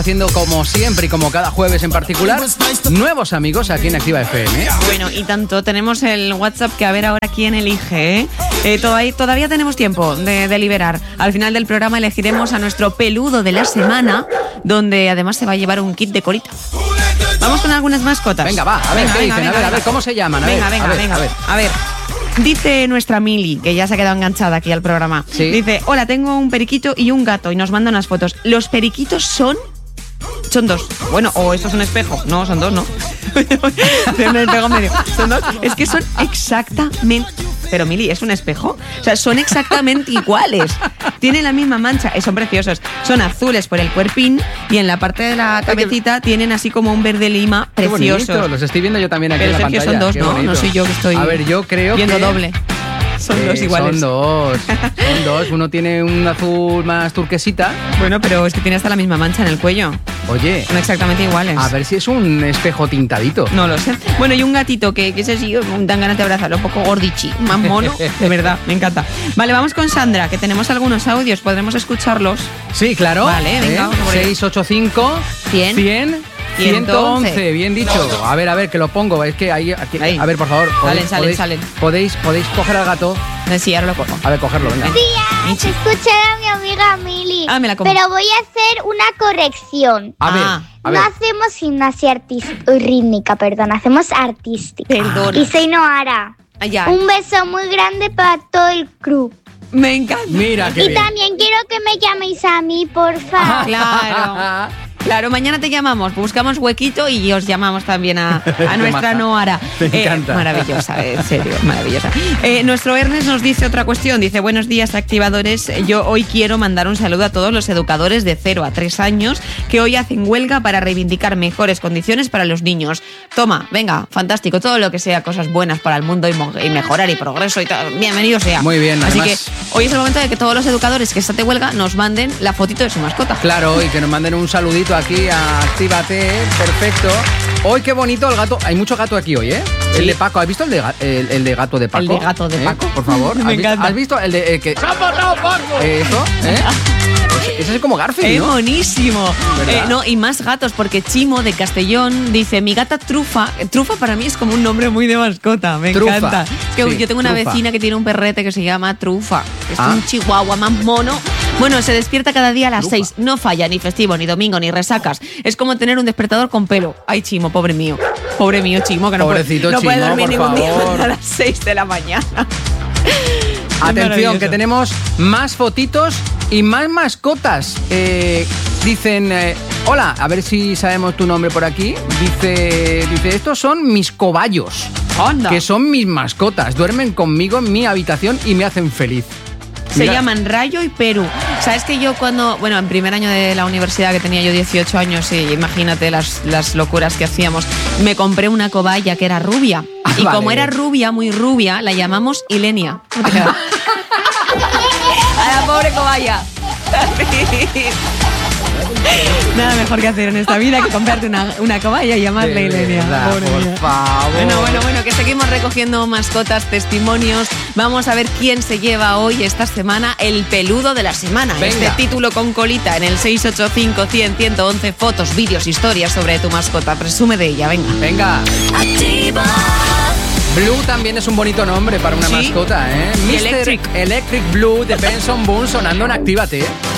Haciendo como siempre y como cada jueves en particular, nuevos amigos aquí en Activa FM. Bueno, y tanto, tenemos el WhatsApp que a ver ahora quién elige, ¿eh? Todavía tenemos tiempo de deliberar. Al final del programa elegiremos a nuestro peludo de la semana, donde además se va a llevar un kit de colita. Vamos con algunas mascotas. Venga, va, a ver, ¿qué dicen? A ver, ¿cómo se llaman? A ver. Dice nuestra Mili, que ya se ha quedado enganchada aquí al programa. ¿Sí? Dice, hola, tengo un periquito y un gato, y nos manda unas fotos. Los periquitos son dos. Bueno, o esto es un espejo. No, son dos, ¿no? Un espejo medio. Son dos. Es que son exactamente... Pero Mili, ¿es un espejo? O sea, son exactamente iguales. Tienen la misma mancha. Son preciosos. Son azules por el cuerpín y en la parte de la cabecita tienen así como un verde lima precioso. Qué bonito, los estoy viendo yo también aquí. Pero en la Sergio, pantalla. son dos, Qué ¿no? bonito. No soy yo que estoy A ver, yo creo viendo que... doble. Son dos iguales. Son dos. Uno tiene un azul más turquesita. Bueno, pero es que tiene hasta la misma mancha en el cuello. Oye, Son exactamente iguales. a ver si es un espejo tintadito. No lo sé. Bueno, y un gatito que es así, dan ganas de abrazarlo, un poco gordichi, más mono. De verdad, me encanta. Vale, vamos con Sandra, que tenemos algunos audios, podremos escucharlos. Sí, claro. Vale, venga, vamos por ello. 685 100 111, bien dicho. A ver, que lo pongo. Es que ahí. Ahí. A ver, por favor. Salen. ¿Podéis coger al gato? Sí, ahora lo cojo. A ver, cogerlo, venga. Días, escuchar a mi amiga Mili. Me la como. Pero voy a hacer una corrección. A ver. No hacemos gimnasia rítmica, perdón, hacemos artística. Perdona. Y soy Noara. Ya. Un beso muy grande para todo el club. Me encanta. Mira qué Y bien. también quiero que me llaméis a mí, porfa. Claro, mañana te llamamos, buscamos huequito y os llamamos también a nuestra maja. Noara. Me encanta. Maravillosa, en serio, maravillosa. Nuestro Ernest nos dice otra cuestión, dice, buenos días activadores, yo hoy quiero mandar un saludo a todos los educadores de 0 a 3 años que hoy hacen huelga para reivindicar mejores condiciones para los niños. Toma, venga, fantástico, todo lo que sea cosas buenas para el mundo y mejorar y progreso y todo, bienvenido sea. Muy bien, Así además... que hoy es el momento de que todos los educadores que están de huelga nos manden la fotito de su mascota. Claro, y que nos manden un saludito aquí a Actívate, perfecto. Hoy qué bonito el gato, hay mucho gato aquí hoy, ¿eh? Sí. El de Paco, ¿has visto el de gato de Paco? El de gato de Paco. Por favor, Me encanta. ¿has visto el de que... ¡Se ha matado Paco! ¿Eso? Ese es como Garfield, ¡Es ¿no? buenísimo! ¿Verdad? No, y más gatos, porque Chimo de Castellón dice, mi gata Trufa. Trufa para mí es como un nombre muy de mascota, me Trufa, encanta. Que sí, yo tengo una Trufa. vecina que tiene un perrete que se llama Trufa. Es Ah. un chihuahua más mono. Bueno, se despierta cada día a las Trufa. 6. No falla ni festivo, ni domingo, ni resacas. Es como tener un despertador con pelo. Ay, Chimo, pobre mío. Pobre mío, Chimo, que no Pobrecito puede Chimo, dormir por ningún favor. día a las 6 de la mañana. Atención, maravilloso. que tenemos más fotitos y más mascotas. Dicen, hola, a ver si sabemos tu nombre por aquí. Dice, estos son mis cobayos, Anda. que son mis mascotas. Duermen conmigo en mi habitación y me hacen feliz. Se Mira, llaman Rayo y Perú. ¿Sabes que yo en primer año de la universidad, que tenía yo 18 años, y imagínate las locuras que hacíamos, me compré una cobaya que era rubia. Y vale. como era rubia, muy rubia, la llamamos Ilenia. ¿Cómo te queda? A la pobre cobaya. Nada mejor que hacer en esta vida que comprarte una cobaya y llamarle de Ilenia. verdad, Pobre por mía. favor. Bueno, que seguimos recogiendo mascotas, testimonios. Vamos a ver quién se lleva hoy, esta semana, el peludo de la semana. Venga. Este título con colita en el 685 100 111, fotos, vídeos, historias sobre tu mascota. Presume de ella, venga. Venga. Activa. Blue también es un bonito nombre para una Sí. mascota, ¿eh? Y Mr. Electric Blue de Benson Boone sonando en Actívate.